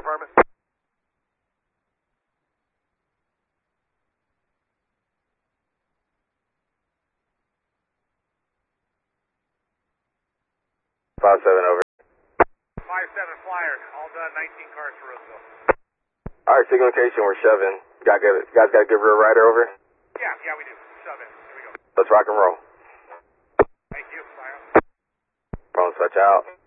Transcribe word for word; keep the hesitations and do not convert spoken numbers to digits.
department. Five seven over. Five seven Flyers, all done. Nineteen cars for Roseville. All right, signal location. We're shoving. Got good. Guys got a good rear rider over. Yeah, yeah, we do. Shove in. Here we go. Let's rock and roll. Thank you. Fire. Phone switch out.